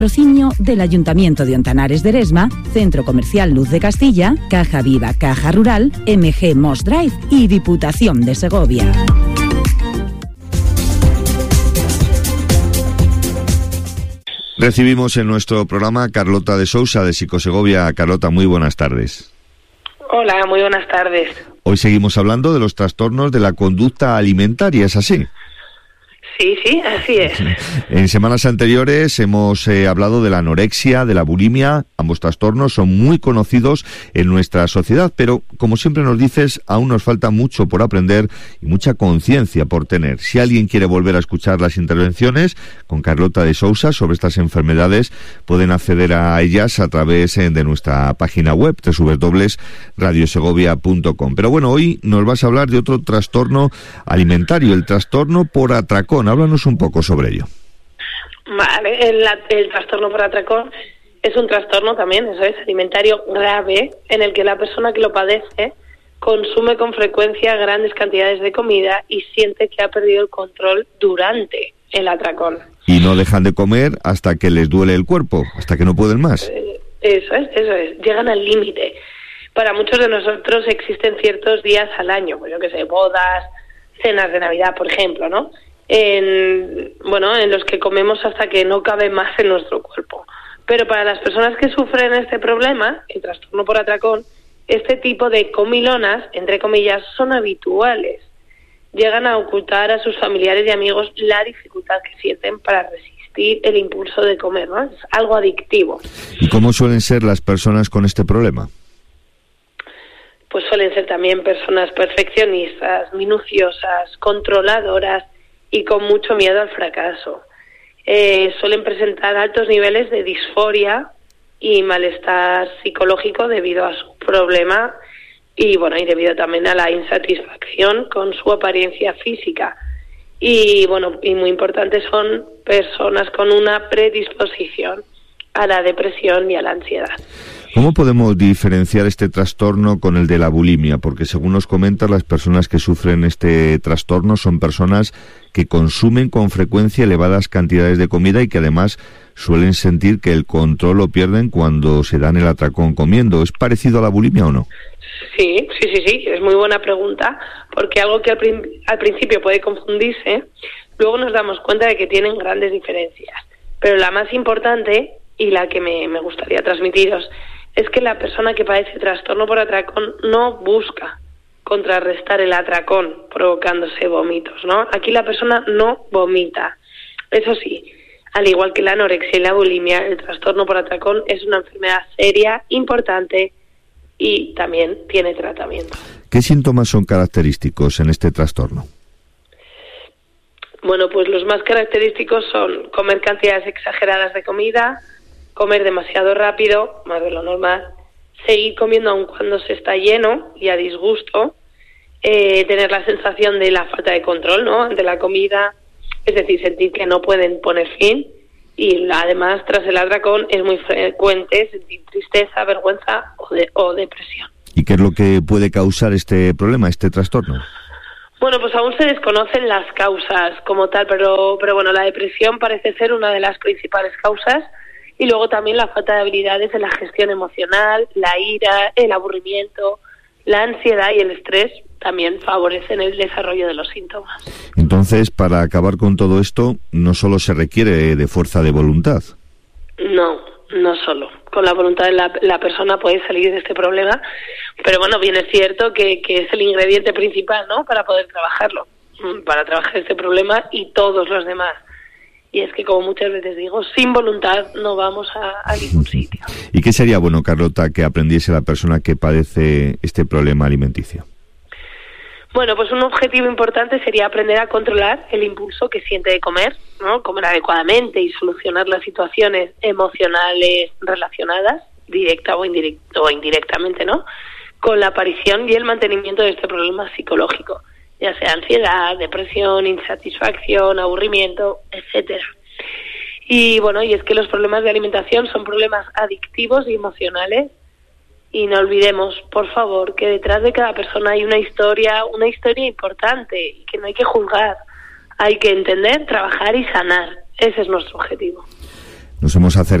Patrocinio del Ayuntamiento de Ontanares de Eresma, Centro Comercial Luz de Castilla, Caja Viva, Caja Rural, MG Moss Drive y Diputación de Segovia. Recibimos en nuestro programa a Carlota de Sousa, de Psicosegovia. Carlota, muy buenas tardes. Hola, muy buenas tardes. Hoy seguimos hablando de los trastornos de la conducta alimentaria, ¿es así? Sí, así es. En semanas anteriores hemos hablado de la anorexia, de la bulimia. Ambos trastornos son muy conocidos en nuestra sociedad, pero como siempre nos dices, aún nos falta mucho por aprender y mucha conciencia por tener. Si alguien quiere volver a escuchar las intervenciones con Carlota de Sousa sobre estas enfermedades, pueden acceder a ellas a través de nuestra página web, www.radiosegovia.com. Pero bueno, hoy nos vas a hablar de otro trastorno alimentario, el trastorno por atracón. Háblanos un poco sobre ello. Vale, el trastorno por atracón es un trastorno también, eso es, alimentario grave, en el que la persona que lo padece consume con frecuencia grandes cantidades de comida y siente que ha perdido el control durante el atracón. Y no dejan de comer hasta que les duele el cuerpo, hasta que no pueden más. Eso es, llegan al límite. Para muchos de nosotros existen ciertos días al año, pues yo que sé, bodas, cenas de Navidad, por ejemplo, ¿no? En los que comemos hasta que no cabe más en nuestro cuerpo. Pero para las personas que sufren este problema, el trastorno por atracón, este tipo de comilonas, entre comillas, son habituales. Llegan a ocultar a sus familiares y amigos la dificultad que sienten para resistir el impulso de comer, ¿no? Es algo adictivo. ¿Y cómo suelen ser las personas con este problema? Pues suelen ser también personas perfeccionistas, minuciosas, controladoras, y con mucho miedo al fracaso. Suelen presentar altos niveles de disforia y malestar psicológico debido a su problema y debido también a la insatisfacción con su apariencia física. Y muy importante, son personas con una predisposición a la depresión y a la ansiedad. ¿Cómo podemos diferenciar este trastorno con el de la bulimia? Porque según nos comentas, las personas que sufren este trastorno son personas que consumen con frecuencia elevadas cantidades de comida y que además suelen sentir que el control lo pierden cuando se dan el atracón comiendo. ¿Es parecido a la bulimia o no? Sí, es muy buena pregunta, porque algo que al principio puede confundirse, luego nos damos cuenta de que tienen grandes diferencias. Pero la más importante y la que me gustaría transmitiros es que la persona que padece trastorno por atracón no busca contrarrestar el atracón provocándose vómitos, ¿no? Aquí la persona no vomita. Eso sí, al igual que la anorexia y la bulimia, el trastorno por atracón es una enfermedad seria, importante y también tiene tratamiento. ¿Qué síntomas son característicos en este trastorno? Bueno, pues los más característicos son comer cantidades exageradas de comida, comer demasiado rápido, más de lo normal, seguir comiendo aun cuando se está lleno y a disgusto, tener la sensación de la falta de control, ¿no?, ante la comida, es decir, sentir que no pueden poner fin, y además tras el atracón es muy frecuente sentir tristeza, vergüenza o depresión. ¿Y qué es lo que puede causar este problema, este trastorno? Bueno, pues aún se desconocen las causas como tal, pero la depresión parece ser una de las principales causas. Y luego también la falta de habilidades en la gestión emocional, la ira, el aburrimiento, la ansiedad y el estrés también favorecen el desarrollo de los síntomas. Entonces, para acabar con todo esto, no solo se requiere de fuerza de voluntad. No solo. Con la voluntad de la persona puede salir de este problema, pero bien es cierto que es el ingrediente principal, ¿no?, para poder trabajarlo, para trabajar este problema y todos los demás. Y es que, como muchas veces digo, sin voluntad no vamos a ningún sitio. ¿Y qué sería bueno, Carlota, que aprendiese la persona que padece este problema alimenticio? Bueno, pues un objetivo importante sería aprender a controlar el impulso que siente de comer, ¿no?, comer adecuadamente y solucionar las situaciones emocionales relacionadas, directa o indirectamente, ¿no?, con la aparición y el mantenimiento de este problema psicológico, ya sea ansiedad, depresión, insatisfacción, aburrimiento, etcétera. Y es que los problemas de alimentación son problemas adictivos y emocionales, y no olvidemos, por favor, que detrás de cada persona hay una historia importante, y que no hay que juzgar, hay que entender, trabajar y sanar. Ese es nuestro objetivo. nos hemos acercado